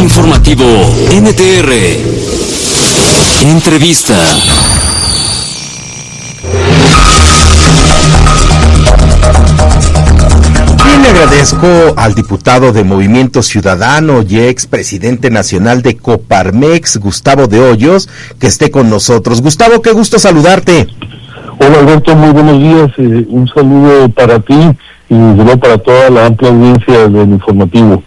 Informativo NTR. Entrevista. Bien, le agradezco al diputado de Movimiento Ciudadano y expresidente nacional de Coparmex, Gustavo de Hoyos, que esté con nosotros. Gustavo, qué gusto saludarte. Hola Alberto, muy buenos días. Un saludo para ti y luego para toda la amplia audiencia del informativo.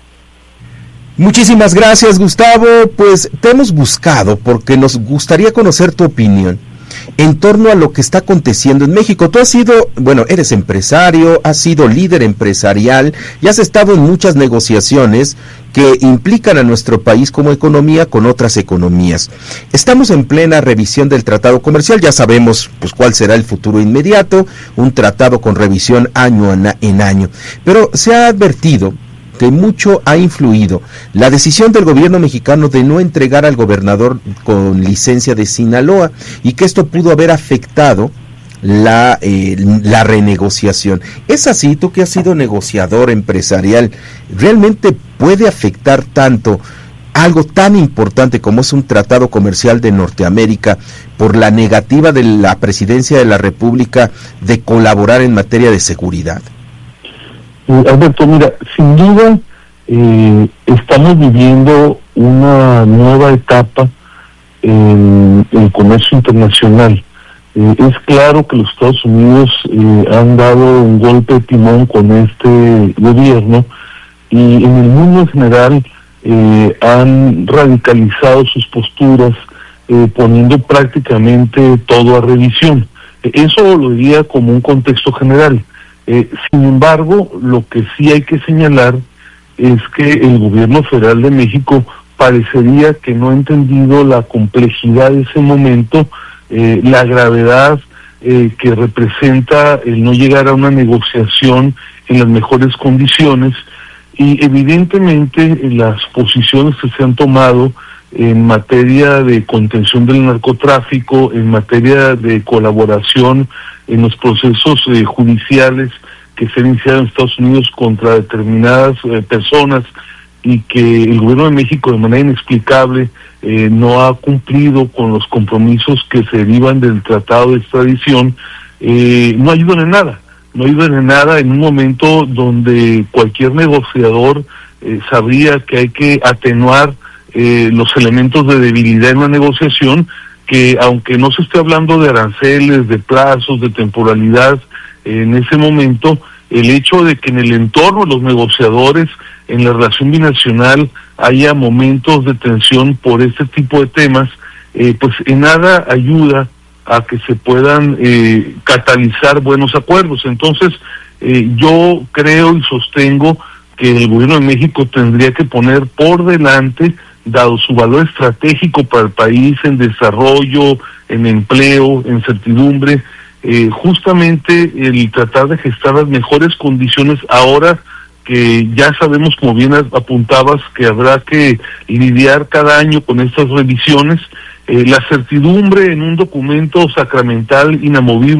Muchísimas gracias, Gustavo. Pues te hemos buscado porque nos gustaría conocer tu opinión en torno a lo que está aconteciendo en México. Tú has sido, eres empresario, has sido líder empresarial y has estado en muchas negociaciones que implican a nuestro país como economía con otras economías. Estamos en plena revisión del tratado comercial, ya sabemos pues cuál será el futuro inmediato, un tratado con revisión año en año, pero se ha advertido que mucho ha influido la decisión del gobierno mexicano de no entregar al gobernador con licencia de Sinaloa y que esto pudo haber afectado la renegociación. ¿Es así? Tú que has sido negociador empresarial, ¿realmente puede afectar tanto algo tan importante como es un tratado comercial de Norteamérica por la negativa de la presidencia de la República de colaborar en materia de seguridad? Alberto, mira, sin duda estamos viviendo una nueva etapa en el comercio internacional. Es claro que los Estados Unidos han dado un golpe de timón con este gobierno y en el mundo en general han radicalizado sus posturas poniendo prácticamente todo a revisión. Eso lo diría como un contexto general. Sin embargo, lo que sí hay que señalar es que el gobierno federal de México parecería que no ha entendido la complejidad de ese momento, la gravedad que representa el no llegar a una negociación en las mejores condiciones y evidentemente las posiciones que se han tomado en materia de contención del narcotráfico, en materia de colaboración en los procesos judiciales que se han iniciado en Estados Unidos contra determinadas personas y que el gobierno de México de manera inexplicable no ha cumplido con los compromisos que se derivan del tratado de extradición, no ayudan en nada. No ayudan en nada en un momento donde cualquier negociador sabría que hay que atenuar los elementos de debilidad en una negociación, que aunque no se esté hablando de aranceles, de plazos, de temporalidad, en ese momento, el hecho de que en el entorno de los negociadores, en la relación binacional, haya momentos de tensión por este tipo de temas, pues en nada ayuda a que se puedan catalizar buenos acuerdos. Entonces, yo creo y sostengo que el gobierno de México tendría que poner por delante, dado su valor estratégico para el país en desarrollo, en empleo, en certidumbre, justamente el tratar de gestar las mejores condiciones ahora que ya sabemos, como bien apuntabas, que habrá que lidiar cada año con estas revisiones, la certidumbre en un documento sacramental inamovible